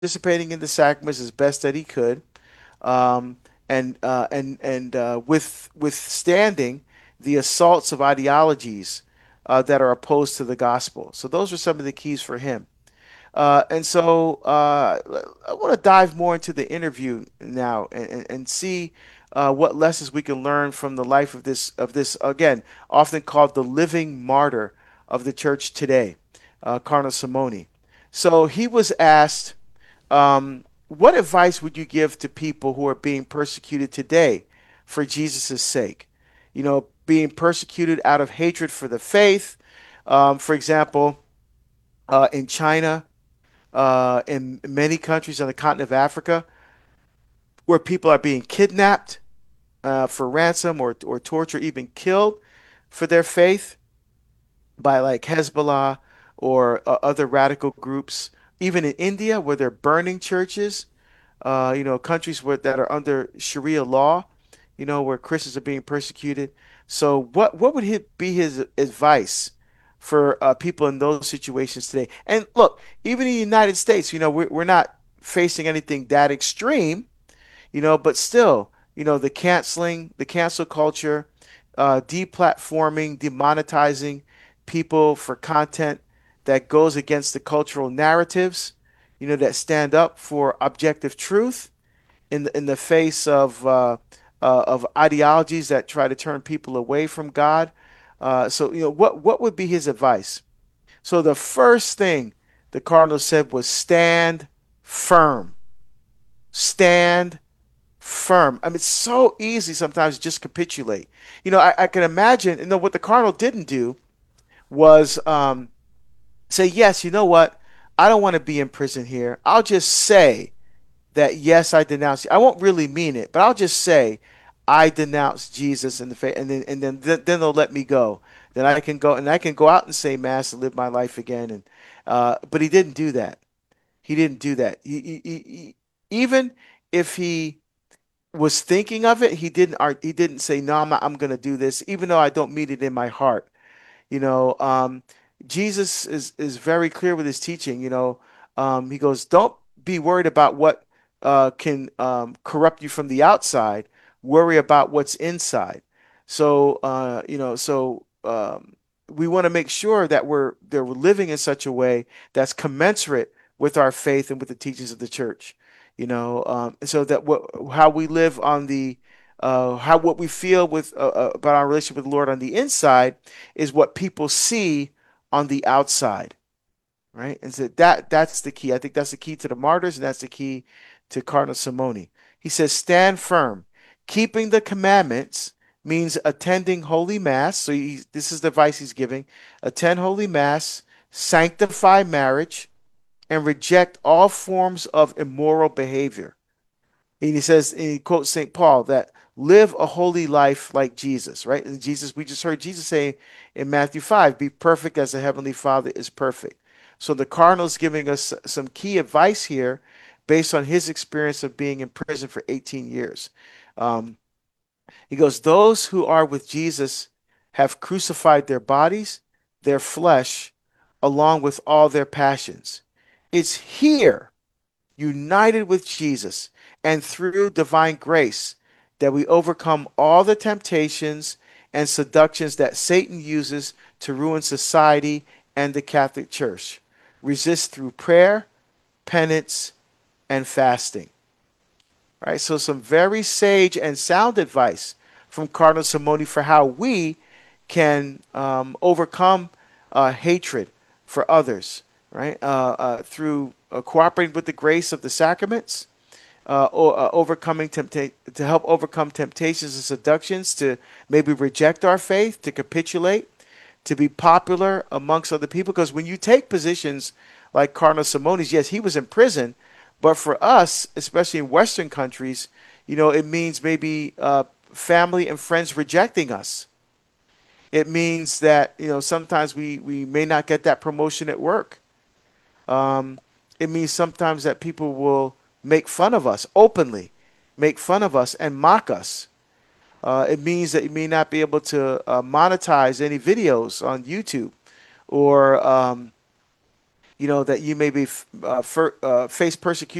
participating in the sacraments as best that he could, um, and withstanding the assaults of ideologies that are opposed to the gospel. So those are some of the keys for him. I want to dive more into the interview now and see what lessons we can learn from the life of this again, often called the living martyr of the church today, Cardinal Simoni. So he was asked, "What advice would you give to people who are being persecuted today for Jesus' sake? You know, being persecuted out of hatred for the faith, for example, in China." In many countries on the continent of Africa where people are being kidnapped for ransom or torture, even killed for their faith by like Hezbollah or other radical groups. Even in India, where they're burning churches, countries that are under Sharia law, where Christians are being persecuted. So, what would be his advice for people in those situations today? And look, even in the United States, we're not facing anything that extreme, but still, the cancel culture, deplatforming, demonetizing people for content that goes against the cultural narratives, that stand up for objective truth in the face of ideologies that try to turn people away from God. What would be his advice? So the first thing the Cardinal said was stand firm. Stand firm. I mean, it's so easy sometimes to just capitulate. I can imagine, what the Cardinal didn't do was say, yes, you know what? I don't want to be in prison here. I'll just say that, yes, I denounce you. I won't really mean it, but I'll just say I denounce Jesus in the faith, and then they'll let me go. Then I can go out and say mass and live my life again. But he didn't do that. He didn't do that. Even if he was thinking of it, he didn't say, no, I'm going to do this, even though I don't mean it in my heart. You know, um, Jesus is very clear with his teaching. He goes, don't be worried about what can corrupt you from the outside. Worry about what's inside. So we want to make sure that we're living in such a way that's commensurate with our faith and with the teachings of the church. So that how we live on the how what we feel about our relationship with the Lord on the inside is what people see on the outside, right? And so that's the key. I think that's the key to the martyrs, and that's the key to Cardinal Simoni. He says, stand firm. Keeping the commandments means attending Holy Mass. So this is the advice he's giving. Attend Holy Mass, sanctify marriage, and reject all forms of immoral behavior. And he says, and he quotes St. Paul that live a holy life like Jesus, right? And Jesus, we just heard Jesus say in Matthew 5, be perfect as the Heavenly Father is perfect. So the Cardinal's giving us some key advice here based on his experience of being in prison for 18 years. Um, he goes, those who are with Jesus have crucified their bodies, their flesh, along with all their passions. It's here, united with Jesus and through divine grace, that we overcome all the temptations and seductions that Satan uses to ruin society and the Catholic Church. Resist through prayer, penance, and fasting. Right? So some very sage and sound advice from Cardinal Simoni for how we can overcome hatred for others, right? Through cooperating with the grace of the sacraments, overcoming to help overcome temptations and seductions to maybe reject our faith, to capitulate, to be popular amongst other people. Because when you take positions like Cardinal Simoni's, yes, he was in prison, but for us, especially in Western countries, it means maybe family and friends rejecting us. It means that sometimes we may not get that promotion at work. Um, it means sometimes that people will make fun of us openly, make fun of us and mock us. It means that you may not be able to monetize any videos on YouTube, or that you may be face persecution